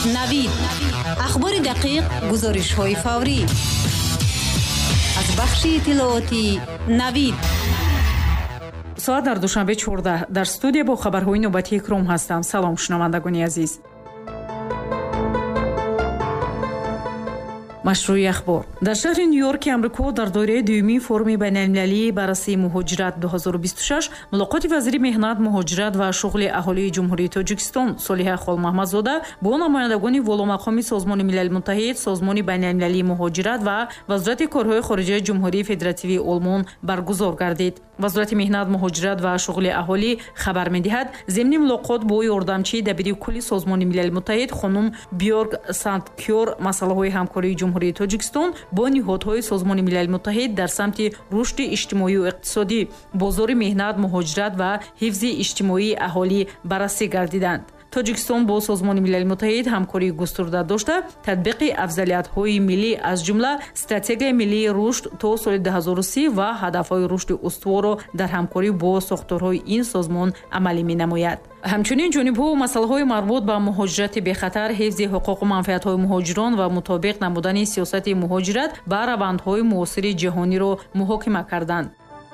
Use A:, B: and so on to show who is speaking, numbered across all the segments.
A: навид ахбори дақиқ, гузоришҳои фаврӣ аз бахши иттилооти навид.
B: соат дар душанбе 14 дар студия бо хабарҳои навбатии икром ҳастам. салом шунавандагони азиз. машрӯи ахбор. дар шаҳри нью-йорки амрико дар доираи дуюмин форуми байналмилалии баррасии муҳоҷират 2026 мулоқоти вазири меҳнат, муҳоҷират ва шуғли аҳолии ҷумҳурии Тоҷикистон Солиҳа Холмаҳмадзода бо намояндагони воломақоми Созмони Милали Муттаҳид, Созмони байналмилалии муҳоҷират ва Вазорати корҳои хориҷаи Ҷумҳурии Федеративии Олмон баргузор гардид. Вазорати меҳнат, муҳоҷират ва шуғли аҳолӣ хабар медиҳад, земни мулоқот бо ёрдамчии дабири кулли Созмони Милали Муттаҳид хонум Бьорг Сандкёр масъалаҳои ҳамкории ҷумҳурии Тоҷикистон бо ниҳодҳои Созмони Милали Муттаҳид дар самти рушди иҷтимоию иқтисодӣ, бозори меҳнат, муҳоҷират ва ҳифзи иҷтимоии аҳолӣ баррасӣ гардиданд. Тоҷикистон бо Созмони Милали Муттаҳид ҳамкории густурда дошта, татбиқи афзалиятҳои миллӣ аз ҷумла стратегияи миллии рушд то соли 2030 ва ҳадафҳои рушди устуворро дар ҳамкорӣ бо сохторҳои ин созмон амалӣ менамояд. ҳамчунин ҷонибҳо масъалаҳои марбут ба муҳоҷирати бехатар, ҳифзи ҳуқуқу манфиатҳои муҳоҷирон ва мутобиқ намудани сиёсати муҳоҷират ба равандҳои муосири ҷаҳониро муҳокима карданд.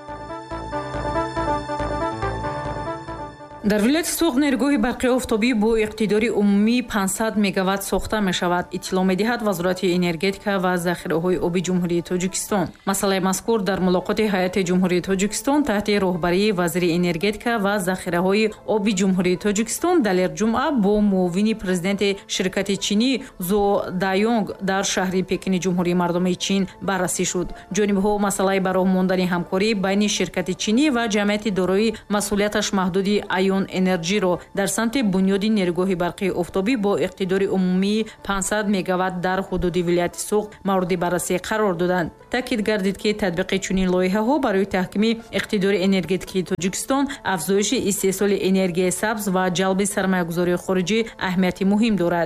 B: дар вилояти Суғд нерӯгоҳи барқи офтобӣ бо иқтидори умумӣ 500 мегаватт сохта мешавад, иттилоъ медиҳад Вазорати энергетика ва захираҳои оби ҷумҳурии Тоҷикистон. масъалаи мазкур дар мулоқоти ҳайати ҷумҳурии Тоҷикистон таҳти роҳбарии вазири энергетика ва захираҳои оби ҷумҳурии Тоҷикистон Далер ҷумъа бо муовини президенти ширкати чинӣ Зо Дайонг дар шаҳри Пекини ҷумҳурии мардумии Чин баррасӣ шуд. ҷонибҳо масъалаи ба роҳ мондани ҳамкорӣ байни ширкати чинӣ ва ҷамъияти дорои масъулияташ маҳдуди энерҷиро дар самти бунёди нерӯгоҳи барқии офтобӣ бо иқтидори умумии 500 мегаватт дар ҳудуди вилояти Суғд мавриди баррасӣ қарор доданд. таъкид гардид, ки татбиқи чунин лоиҳаҳо барои таҳкими иқтидори энергетикии Тоҷикистон, афзоиши истеҳсоли энергияи сабз ва ҷалби сармаягузории хориҷӣ аҳамияти муҳим дорад.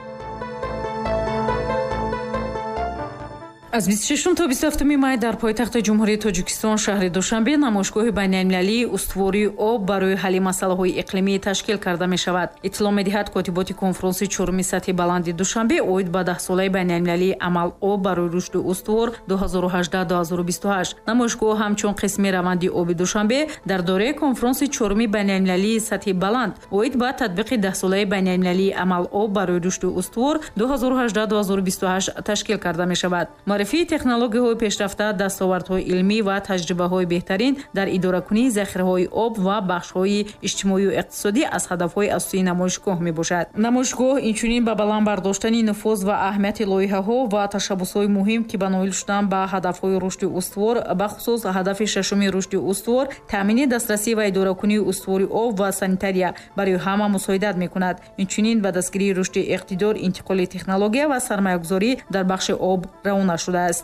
B: аз 26 то 27 май дар пойтахти ҷумҳурии Тоҷикистон шаҳри Душанбе намоишгоҳи байналмилалии устувории об барои ҳалли масъалаҳои иқлимӣ ташкил карда мешавад. иттилоъ медиҳад котиботи конфронси чоруми сатҳи баланди Душанбе оид ба 10-солаи байналмилалии амал об барои рушди устувор 2018-2028. намоишгоҳ ҳамчун қисми раванди оби Душанбе дар дораи конфронси чоруми байналмилалии сатҳи баланд оид ба татбиқи 10-солаи байналмилалии амал об барои рушди устувор 2018-2028 ташкил карда мешавад. маърифии технологияҳои пешрафта, дастовардҳои илмӣ ва таҷрибаҳои беҳтарин дар идоракунии захираҳои об ва бахшҳои иҷтимоию иқтисодӣ аз ҳадафҳои асосии намоишгоҳ мебошад. намоишгоҳ инчунин ба баланд бардоштани нуфуз ва аҳамияти лоиҳаҳо ва ташаббусҳои муҳим, ки ба ноил шудан ба ҳадафҳои рушди устувор, бахусус ҳадафи шашуми рушди устувор, таъмини дастрасӣ ва идоракунии устувори об ва санитария барои ҳама мусоидат мекунад. инчунин ба дастгирии рушди иқтидор, интиқоли технология ва сармаягузорӣ дар бахши об равона шуда аст.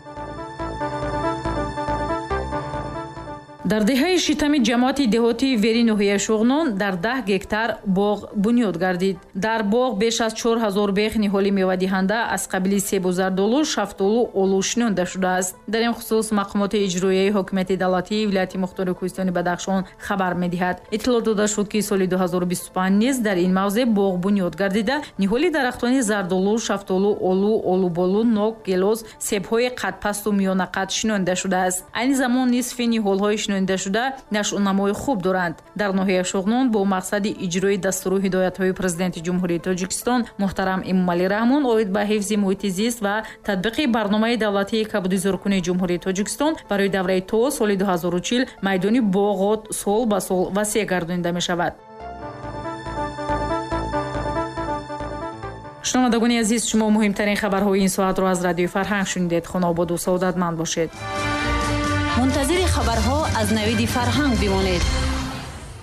B: дар деҳаи шитами ҷамоати деҳоти Вери ноҳияи Шуғнон дар 10 гектар боғ бунёд гардид. дар боғ беш аз 4000 бех ниҳоли мевадиҳанда аз қабили себу зардолу, шафтолу, олу шинонда шудааст. дар ин хусус мақомоти иҷроияи ҳокимияти давлатии вилояти мухтори Кӯҳистони Бадахшон хабар медиҳад. иттилоъ дода шуд, ки соли 2025 низ дар ин мавзеъ боғ бунёд гардида, ниҳоли дарахтони зардолу, шафтолу, олу, олуболу, нок, гелос, себҳои қадпасту миёнақад шинонда шудааст. айни замон нисфи ниҳолҳои шуда нашъунамои хуб доранд. дар ноҳияи Шуғнон бо мақсади иҷрои дастуру ҳидоятҳои президенти ҷумҳурии Тоҷикистон муҳтарам Эмомалӣ Раҳмон оид ба ҳифзи муҳити зист ва татбиқи барномаи давлатии кабудизоркунии ҷумҳурии Тоҷикистон барои давраи то соли 2040 майдони боғот сол ба сол васеъ гардонида мешавад. шунавандагони азиз, шумо муҳимтарин хабарҳои ин соатро аз радиои Фарҳанг шунидед. хонободу саодатманд бошед.
A: منتظر خبرها از نوید فرهنگ بمانید.